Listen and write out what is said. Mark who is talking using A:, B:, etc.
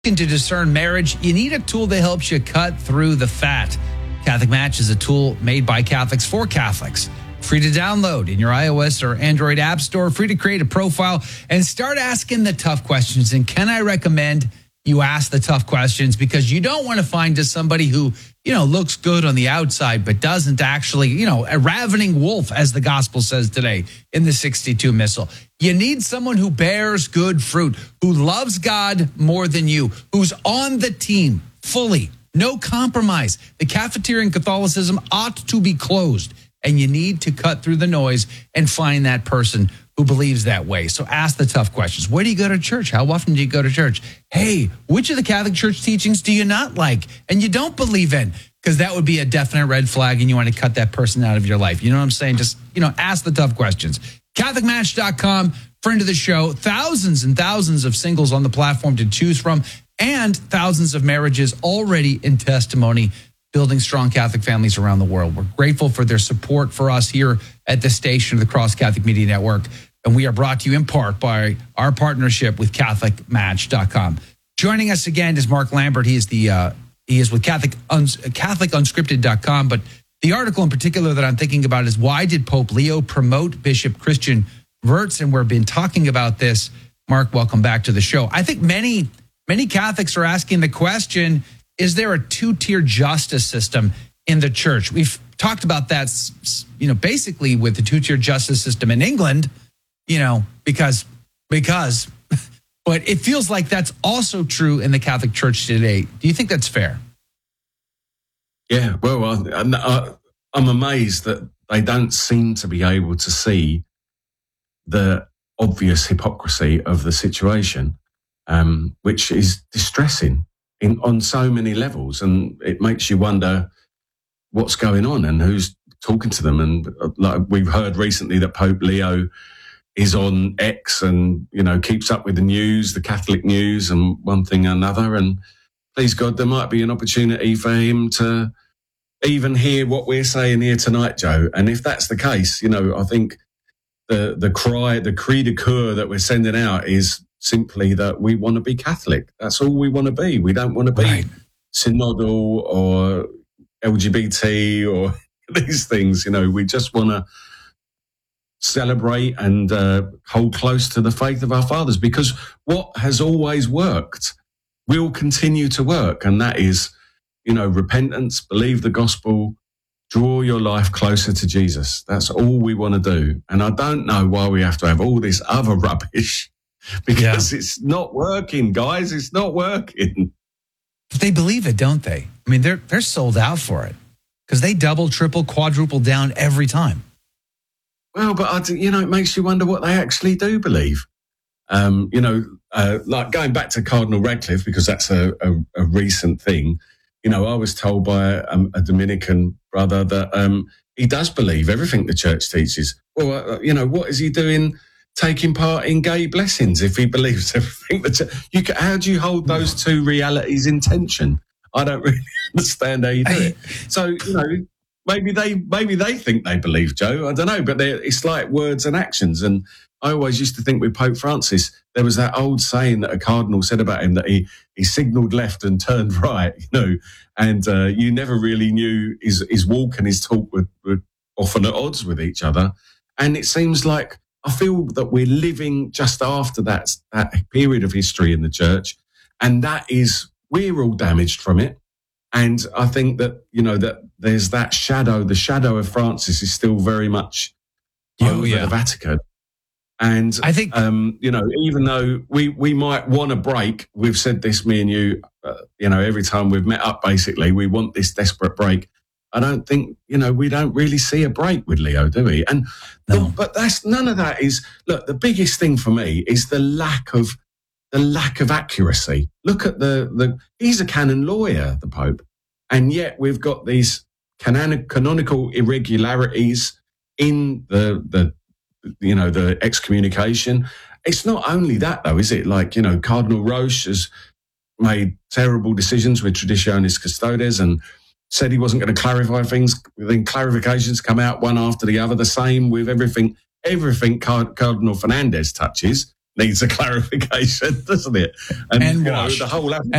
A: To discern marriage, you need a tool that helps you cut through the fat. Catholic Match is a tool made by Catholics for Catholics. Free to download in your iOS or Android app store. Free to create a profile and start asking the tough questions. And can I recommend you ask the tough questions? Because you don't want to find just somebody who, looks good on the outside, but doesn't actually, a ravening wolf, as the gospel says today in the 62 Missal. You need someone who bears good fruit, who loves God more than you, who's on the team fully, no compromise. The cafeteria in Catholicism ought to be closed, and you need to cut through the noise and find that person who believes that way. So ask the tough questions. Where do you go to church? How often do you go to church? Hey, which of the Catholic Church teachings do you not like and you don't believe in? Because that would be a definite red flag and you want to cut that person out of your life. You know what I'm saying? Just, ask the tough questions. CatholicMatch.com, friend of the show, thousands and thousands of singles on the platform to choose from, and thousands of marriages already in testimony, building strong Catholic families around the world. We're grateful for their support for us here at the station of the Cross Catholic Media Network. And we are brought to you in part by our partnership with CatholicMatch.com. Joining us again is Mark Lambert. He is with CatholicUnscripted.com. But the article in particular that I'm thinking about is, why did Pope Leo promote Bishop Christian Wirtz? And we've been talking about this. Mark, welcome back to the show. I think many Catholics are asking the question, is there a two-tier justice system in the church? We've talked about that, basically with the two-tier justice system in England, because, but it feels like that's also true in the Catholic Church today. Do you think that's fair?
B: Yeah, well, I'm amazed that they don't seem to be able to see the obvious hypocrisy of the situation, which is distressing on so many levels. And it makes you wonder what's going on and who's talking to them. And like we've heard recently that Pope Leo is on X and, keeps up with the news, the Catholic news and one thing and another. And please God, there might be an opportunity for him to even hear what we're saying here tonight, Joe. And if that's the case, I think the cri de coeur that we're sending out is simply that we want to be Catholic. That's all we want to be. We don't want to be synodal or LGBT or these things. We just want to celebrate and hold close to the faith of our fathers, because what has always worked will continue to work. And that is, repentance, believe the gospel, draw your life closer to Jesus. That's all we want to do. And I don't know why we have to have all this other rubbish, because it's not working, guys. It's not working.
A: But they believe it, don't they? I mean, they're sold out for it because they double, triple, quadruple down every time.
B: Well, but it makes you wonder what they actually do believe. Like going back to Cardinal Radcliffe, because that's a recent thing. I was told by a Dominican brother that he does believe everything the church teaches. Well, what is he doing taking part in gay blessings if he believes everything? How do you hold those two realities in tension? I don't really understand how you do it. So, maybe they think they believe, Joe. I don't know, but it's like words and actions. And I always used to think with Pope Francis, there was that old saying that a cardinal said about him that he signalled left and turned right, and you never really knew his walk and his talk were often at odds with each other. And it seems like I feel that we're living just after that period of history in the church, and we're all damaged from it. And I think that, that there's that shadow. The shadow of Francis is still very much over the Vatican. And I think, even though we might want a break, we've said this, me and you, every time we've met up, basically, we want this desperate break. I don't think, we don't really see a break with Leo, do we? And but none of that is, look, the biggest thing for me is the lack of accuracy. Look at he's a canon lawyer, the Pope, and yet we've got these canonical irregularities in the excommunication. It's not only that, though, is it? Like, Cardinal Roche has made terrible decisions with Traditionis Custodes and said he wasn't going to clarify things. Then clarifications come out one after the other. The same with everything Cardinal Fernandez touches needs a clarification, doesn't it? And
A: And
B: you know,
A: wash.
B: the whole